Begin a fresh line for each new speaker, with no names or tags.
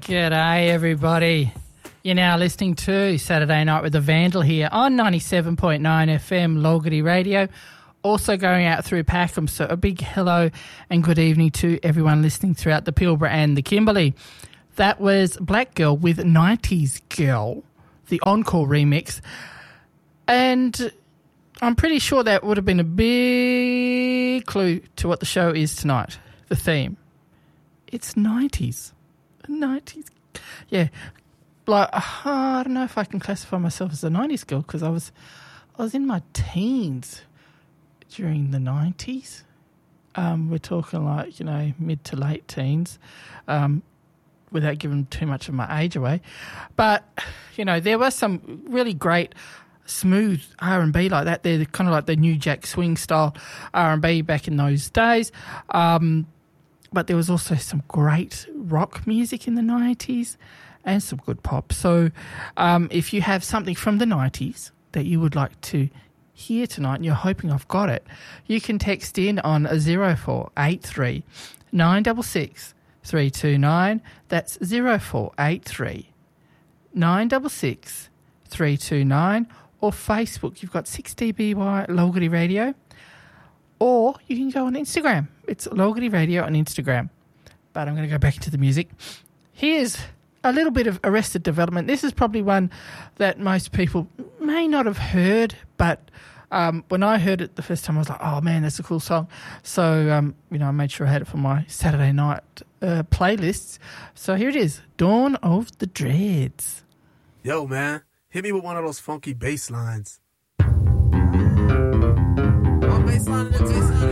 G'day, everybody. You're now listening to Saturday Night with the Vandal here on 97.9 FM Lolgity Radio. Also going out through Packham, so a big hello and good evening to everyone listening throughout the Pilbara and the Kimberley. That was Black Girl with 90s Girl, the encore remix. And I'm pretty sure that would have been a big clue to what the show is tonight, the theme. It's 90s. 90s. Yeah. Like, I don't know if I can classify myself as a 90s girl because I was in my teens during the 90s. We're talking like, mid to late teens, without giving too much of my age away. But, there was some really great smooth R&B like that. They're kind of like the New Jack Swing style R&B back in those days. But there was also some great rock music in the 90s and some good pop. So if you have something from the 90s that you would like to hear tonight and you're hoping I've got it, you can text in on 0483 966 329. That's 0483 966 329. Or Facebook, you've got 6DBY Lolgity Radio. Or you can go on Instagram. It's Lolgity Radio on Instagram. But I'm going to go back into the music. Here's a little bit of Arrested Development. This is probably one that most people may not have heard, but when I heard it the first time, I was like, oh, man, that's a cool song. So, I made sure I had it for my Saturday night playlists. So here it is, Dawn of the Dreads.
Yo, man, hit me with one of those funky bass lines.
Bass line in the